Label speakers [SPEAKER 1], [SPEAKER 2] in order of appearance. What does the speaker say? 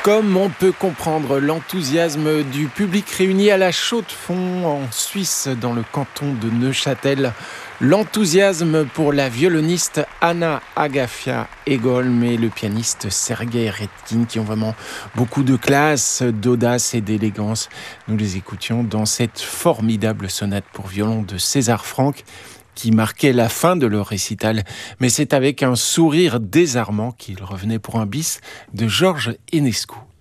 [SPEAKER 1] Comme on peut comprendre l'enthousiasme du public réuni à la Chaux-de-Fonds en Suisse, dans le canton de Neuchâtel, l'enthousiasme pour la violoniste Anna Agafia Egholm et le pianiste Sergei Redkin qui ont vraiment beaucoup de classe, d'audace et d'élégance. Nous les écoutions dans cette formidable sonate pour violon de César Franck qui marquait la fin de leur récital, mais c'est avec un sourire désarmant qu'il revenait pour un bis de Georges Enescu.